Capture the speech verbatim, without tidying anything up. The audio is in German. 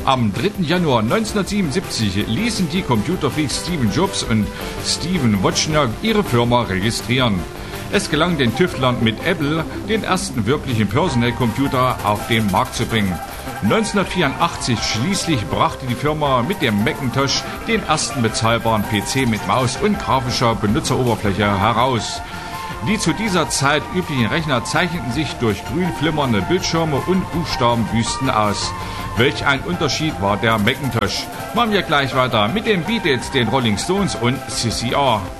Am dritten Januar neunzehnhundertsiebenundsiebzig ließen die Computerfreaks Steve Jobs und Steve Wozniak ihre Firma registrieren. Es gelang den Tüftlern mit Apple, den ersten wirklichen Personal-Computer auf den Markt zu bringen. neunzehnhundertvierundachtzig schließlich brachte die Firma mit dem Macintosh den ersten bezahlbaren P C mit Maus und grafischer Benutzeroberfläche heraus. Die zu dieser Zeit üblichen Rechner zeichneten sich durch grün flimmernde Bildschirme und Buchstabenwüsten aus. Welch ein Unterschied war der Macintosh. Machen wir gleich weiter mit den Beatles, den Rolling Stones und C C R.